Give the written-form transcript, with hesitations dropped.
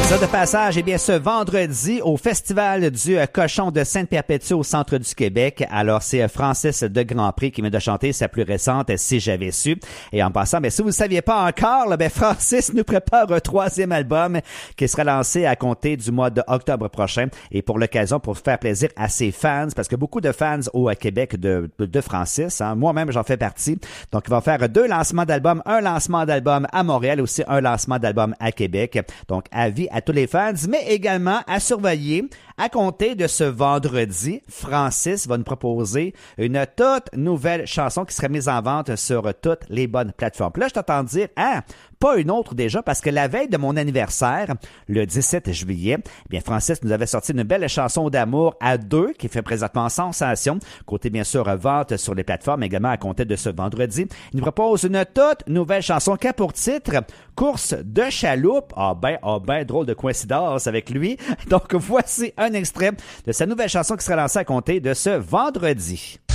Ça de passage, eh bien, ce vendredi, au Festival du Cochon de Sainte-Perpétue au centre du Québec. Alors, c'est Francis de Grandpré qui vient de chanter sa plus récente « Si j'avais su ». Et en passant, si vous ne saviez pas encore, Francis nous prépare un troisième album qui sera lancé à compter du mois d'octobre prochain. Et pour l'occasion, pour faire plaisir à ses fans, parce que beaucoup de fans au Québec de Francis, moi-même j'en fais partie. Donc, il va faire 2 lancements d'albums, un lancement d'album à Montréal, aussi un lancement d'album à Québec. Donc, avis à tous les fans, mais également à surveiller. À compter de ce vendredi, Francis va nous proposer une toute nouvelle chanson qui serait mise en vente sur toutes les bonnes plateformes. Puis là, je t'entends dire, pas une autre déjà, parce que la veille de mon anniversaire, le 17 juillet, bien Francis nous avait sorti une belle chanson d'amour à 2 qui fait présentement sensation. Côté bien sûr vente sur les plateformes, également à compter de ce vendredi. Il nous propose une toute nouvelle chanson qui a pour titre Course de chaloupe. Drôle de coïncidence avec lui. Donc voici un extrait de sa nouvelle chanson qui sera lancée à compter de ce vendredi.